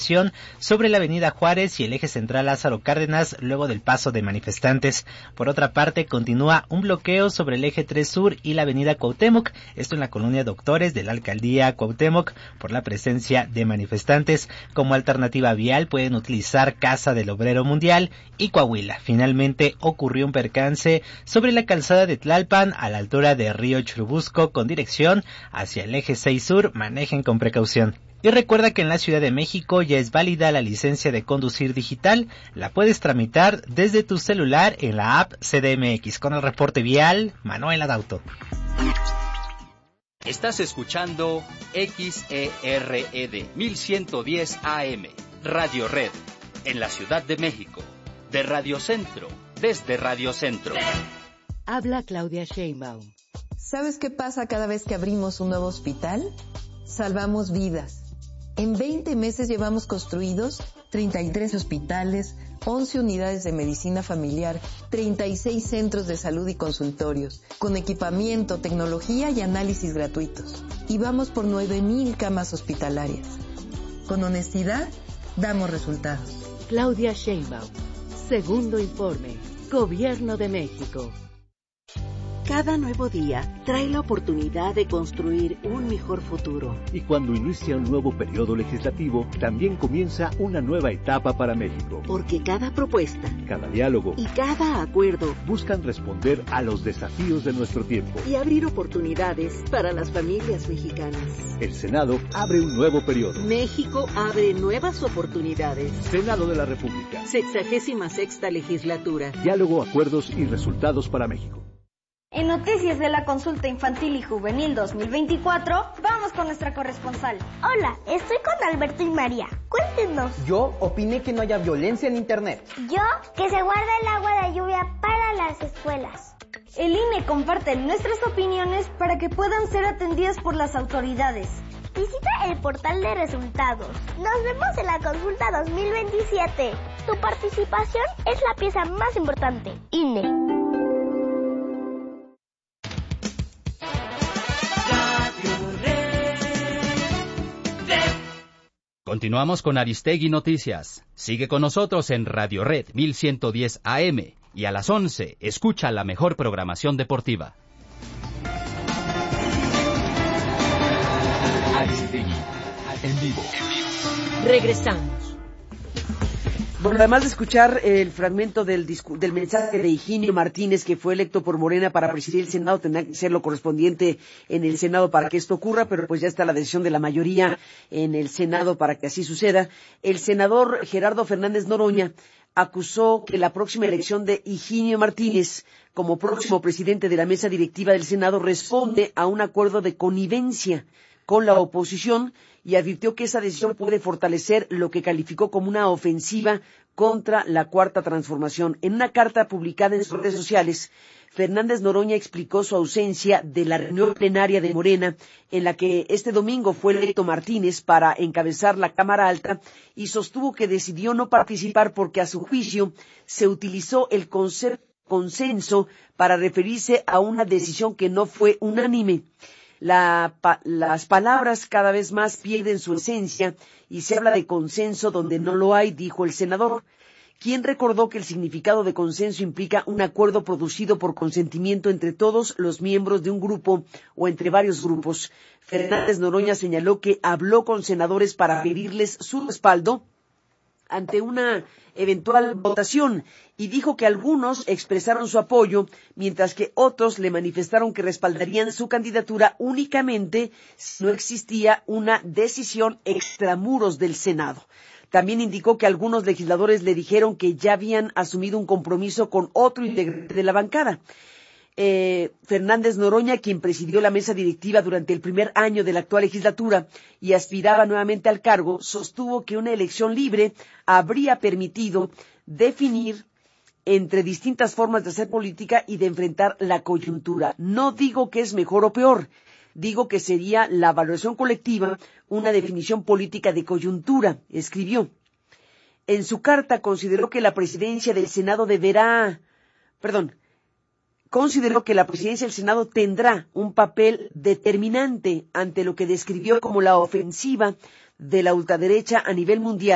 sobre la avenida Juárez y el eje central Lázaro Cárdenas luego del paso de manifestantes. Por otra parte, continúa un bloqueo sobre el eje 3 Sur y la avenida Cuauhtémoc, esto en la colonia Doctores de la alcaldía Cuauhtémoc, por la presencia de manifestantes. Como alternativa vial pueden utilizar Casa del Obrero Mundial y Coahuila. Finalmente ocurrió un percance sobre la calzada de Tlalpan a la altura de Río Churubusco con dirección hacia el eje 6 Sur. Manejen con precaución. Y recuerda que en la Ciudad de México ya es válida la licencia de conducir digital. La puedes tramitar desde tu celular en la app CDMX. Con el reporte vial, Manuel Adauto. Estás escuchando XERED 1110 AM, Radio Red, en la Ciudad de México. De Radio Centro, desde Radio Centro. Habla Claudia Sheinbaum. ¿Sabes qué pasa cada vez que abrimos un nuevo hospital? Salvamos vidas. En 20 meses llevamos construidos 33 hospitales, 11 unidades de medicina familiar, 36 centros de salud y consultorios, con equipamiento, tecnología y análisis gratuitos. Y vamos por 9,000 camas hospitalarias. Con honestidad, damos resultados. Claudia Sheinbaum. Segundo informe. Gobierno de México. Cada nuevo día trae la oportunidad de construir un mejor futuro. Y cuando inicia un nuevo periodo legislativo, también comienza una nueva etapa para México. Porque cada propuesta, cada diálogo y cada acuerdo buscan responder a los desafíos de nuestro tiempo y abrir oportunidades para las familias mexicanas. El Senado abre un nuevo periodo. México abre nuevas oportunidades. Senado de la República. 66ª legislatura. Diálogo, acuerdos y resultados para México. En Noticias de la Consulta Infantil y Juvenil 2024, vamos con nuestra corresponsal. Hola, estoy con Alberto y María. Cuéntenos. Yo opiné que no haya violencia en Internet. Yo, que se guarde el agua de lluvia para las escuelas. El INE comparte nuestras opiniones para que puedan ser atendidas por las autoridades. Visita el portal de resultados. Nos vemos en la Consulta 2027. Tu participación es la pieza más importante. INE. Continuamos con Aristegui Noticias. Sigue con nosotros en Radio Red 1110 AM y a las 11 escucha la mejor programación deportiva. Aristegui, en vivo. Regresamos. Bueno, además de escuchar el fragmento del mensaje de Higinio Martínez, que fue electo por Morena para presidir el Senado, tendrá que ser lo correspondiente en el Senado para que esto ocurra, pero pues ya está la decisión de la mayoría en el Senado para que así suceda. El senador Gerardo Fernández Noroña acusó que la próxima elección de Higinio Martínez como próximo presidente de la mesa directiva del Senado responde a un acuerdo de connivencia con la oposición y advirtió que esa decisión puede fortalecer lo que calificó como una ofensiva contra la Cuarta Transformación. En una carta publicada en sus redes sociales, Fernández Noroña explicó su ausencia de la reunión plenaria de Morena, en la que este domingo fue electo Martínez para encabezar la Cámara Alta, y sostuvo que decidió no participar porque a su juicio se utilizó el consenso para referirse a una decisión que no fue unánime. Las palabras cada vez más pierden su esencia y se habla de consenso donde no lo hay, dijo el senador, quien recordó que el significado de consenso implica un acuerdo producido por consentimiento entre todos los miembros de un grupo o entre varios grupos. Fernández Noroña señaló que habló con senadores para pedirles su respaldo ante una eventual votación y dijo que algunos expresaron su apoyo, mientras que otros le manifestaron que respaldarían su candidatura únicamente si no existía una decisión extramuros del Senado. También indicó que algunos legisladores le dijeron que ya habían asumido un compromiso con otro integrante de la bancada. Fernández Noroña, quien presidió la mesa directiva durante el primer año de la actual legislatura y aspiraba nuevamente al cargo, sostuvo que una elección libre habría permitido definir entre distintas formas de hacer política y de enfrentar la coyuntura. No digo que es mejor o peor, digo que sería la valoración colectiva una definición política de coyuntura, escribió. En su carta consideró que la presidencia del Senado consideró que la presidencia del Senado tendrá un papel determinante ante lo que describió como la ofensiva de la ultraderecha a nivel mundial